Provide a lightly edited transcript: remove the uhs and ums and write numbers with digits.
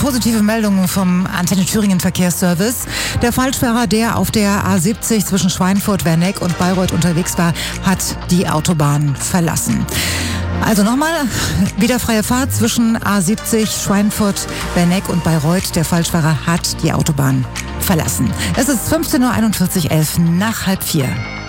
positive Meldung vom Antenne Thüringen Verkehrsservice. Der Falschfahrer, der auf der A70 zwischen Schweinfurt, Werneck und Bayreuth unterwegs war, hat die Autobahn verlassen. Also nochmal, wieder freie Fahrt zwischen A70, Schweinfurt, Werneck und Bayreuth. Der Falschfahrer hat die Autobahn verlassen. Es ist 15:41 Uhr, 11 nach halb 4.